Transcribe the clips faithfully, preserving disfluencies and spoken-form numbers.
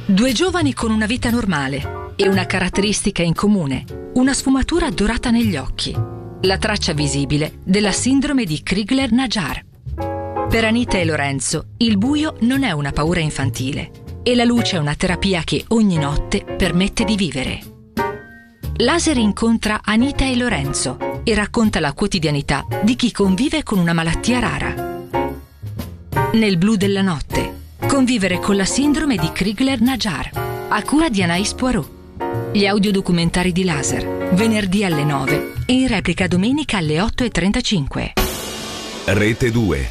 Due giovani con una vita normale e una caratteristica in comune, una sfumatura dorata negli occhi, la traccia visibile della sindrome di Crigler-Najjar. Per Anita e Lorenzo, il buio non è una paura infantile e la luce è una terapia che ogni notte permette di vivere. Laser incontra Anita e Lorenzo e racconta la quotidianità di chi convive con una malattia rara. Nel blu della notte, convivere con la sindrome di Crigler-Najjar, a cura di Anaïs Poirot. Gli audiodocumentari di Laser, venerdì alle nove e in replica domenica alle otto e trentacinque. Rete due.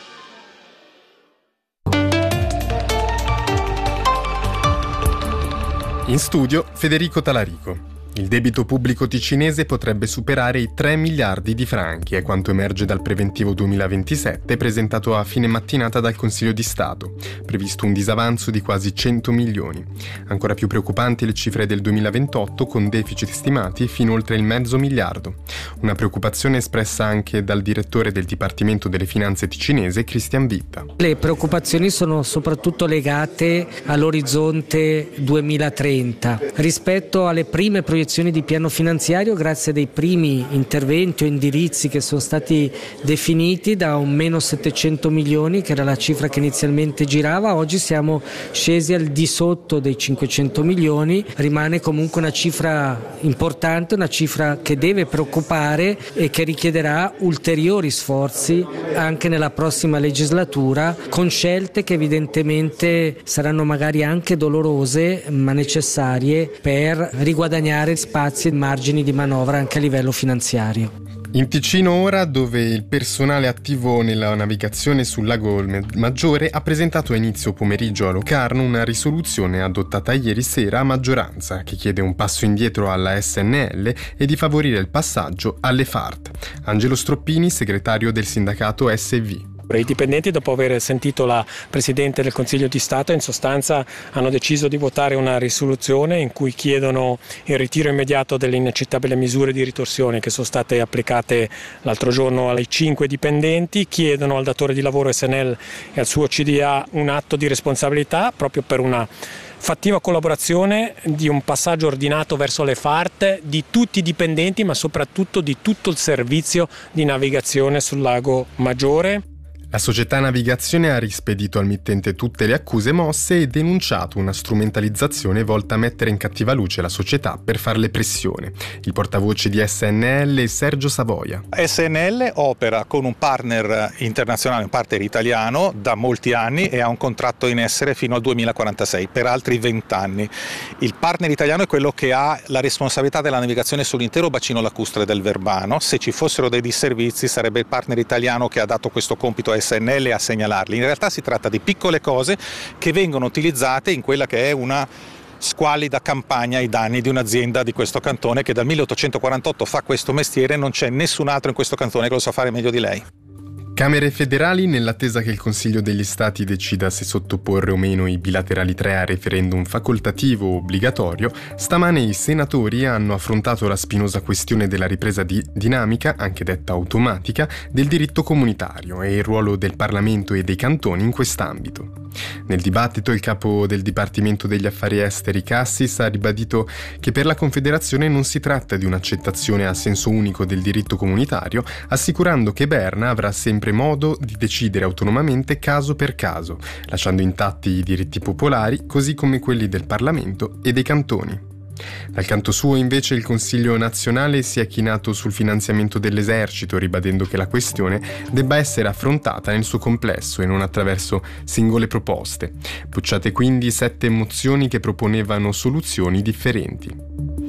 In studio Federico Talarico. Il debito pubblico ticinese potrebbe superare i tre miliardi di franchi, è quanto emerge dal preventivo duemilaventisette presentato a fine mattinata dal Consiglio di Stato, previsto un disavanzo di quasi cento milioni. Ancora più preoccupanti le cifre del duemilaventotto, con deficit stimati fino oltre il mezzo miliardo. Una preoccupazione espressa anche dal direttore del Dipartimento delle Finanze ticinese, Christian Vitta. Le preoccupazioni sono soprattutto legate all'orizzonte duemilatrenta. Rispetto alle prime proiezioni di piano finanziario, grazie a dei primi interventi o indirizzi che sono stati definiti, da un meno settecento milioni, che era la cifra che inizialmente girava, oggi siamo scesi al di sotto dei cinquecento milioni. Rimane comunque una cifra importante, una cifra che deve preoccupare e che richiederà ulteriori sforzi anche nella prossima legislatura, con scelte che evidentemente saranno magari anche dolorose ma necessarie per riguadagnare spazi e margini di manovra anche a livello finanziario. In Ticino ora, dove il personale attivo nella navigazione sul lago Maggiore ha presentato a inizio pomeriggio a Locarno una risoluzione adottata ieri sera a maggioranza che chiede un passo indietro alla S N L e di favorire il passaggio alle F A R T. Angelo Stroppini, segretario del sindacato S V. I dipendenti, dopo aver sentito la Presidente del Consiglio di Stato, in sostanza hanno deciso di votare una risoluzione in cui chiedono il ritiro immediato delle inaccettabili misure di ritorsione che sono state applicate l'altro giorno ai cinque dipendenti, chiedono al datore di lavoro S N L e al suo C D A un atto di responsabilità proprio per una fattiva collaborazione di un passaggio ordinato verso le F A R T di tutti i dipendenti, ma soprattutto di tutto il servizio di navigazione sul lago Maggiore. La società Navigazione ha rispedito al mittente tutte le accuse mosse e denunciato una strumentalizzazione volta a mettere in cattiva luce la società per farle pressione. Il portavoce di S N L è Sergio Savoia. S N L opera con un partner internazionale, un partner italiano, da molti anni e ha un contratto in essere fino al duemilaquarantasei, per altri venti anni. Il partner italiano è quello che ha la responsabilità della navigazione sull'intero bacino lacustre del Verbano. Se ci fossero dei disservizi sarebbe il partner italiano che ha dato questo compito a S N L a segnalarli. In realtà si tratta di piccole cose che vengono utilizzate in quella che è una squallida campagna ai danni di un'azienda di questo cantone che dal milleottocentoquarantotto fa questo mestiere e non c'è nessun altro in questo cantone che lo sa fare meglio di lei. Camere federali, nell'attesa che il Consiglio degli Stati decida se sottoporre o meno i bilaterali tre a referendum facoltativo o obbligatorio, stamane i senatori hanno affrontato la spinosa questione della ripresa di dinamica, anche detta automatica, del diritto comunitario e il ruolo del Parlamento e dei cantoni in quest'ambito. Nel dibattito il capo del Dipartimento degli Affari Esteri Cassis ha ribadito che per la Confederazione non si tratta di un'accettazione a senso unico del diritto comunitario, assicurando che Berna avrà sempre modo di decidere autonomamente caso per caso, lasciando intatti i diritti popolari così come quelli del Parlamento e dei cantoni. Dal canto suo invece il Consiglio nazionale si è chinato sul finanziamento dell'esercito, ribadendo che la questione debba essere affrontata nel suo complesso e non attraverso singole proposte. Bocciate quindi sette mozioni che proponevano soluzioni differenti.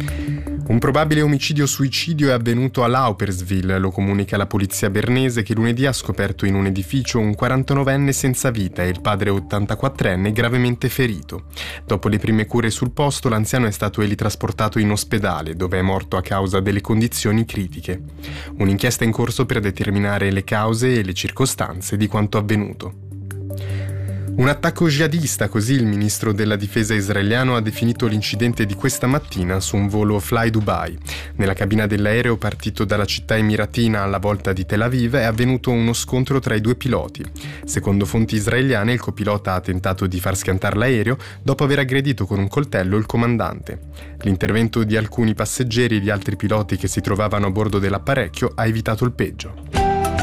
Un probabile omicidio-suicidio è avvenuto a Lauperswil, lo comunica la polizia bernese, che lunedì ha scoperto in un edificio un quarantanovenne senza vita e il padre ottantaquattrenne gravemente ferito. Dopo le prime cure sul posto, l'anziano è stato elitrasportato in ospedale, dove è morto a causa delle condizioni critiche. Un'inchiesta è in corso per determinare le cause e le circostanze di quanto avvenuto. Un attacco jihadista, così il ministro della difesa israeliano ha definito l'incidente di questa mattina su un volo Fly Dubai. Nella cabina dell'aereo partito dalla città emiratina alla volta di Tel Aviv è avvenuto uno scontro tra i due piloti. Secondo fonti israeliane, il copilota ha tentato di far schiantare l'aereo dopo aver aggredito con un coltello il comandante. L'intervento di alcuni passeggeri e di altri piloti che si trovavano a bordo dell'apparecchio ha evitato il peggio.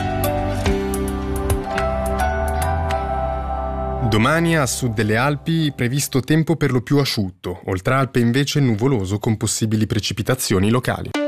Domani a sud delle Alpi previsto tempo per lo più asciutto, oltre Alpe invece nuvoloso con possibili precipitazioni locali.